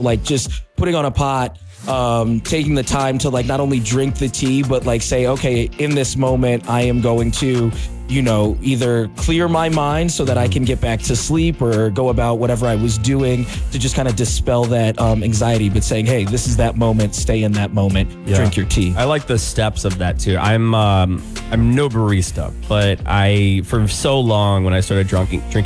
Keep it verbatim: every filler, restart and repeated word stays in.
like just putting on a pot, um, taking the time to like not only drink the tea, but like say, okay, in this moment, I am going to, you know, either clear my mind so that I can get back to sleep or go about whatever I was doing to just kind of dispel that um, anxiety, but saying, hey, this is that moment, stay in that moment, Yeah. drink your tea. I like the steps of that too. I'm um, I'm no barista, but I for so long when I started drinking drinking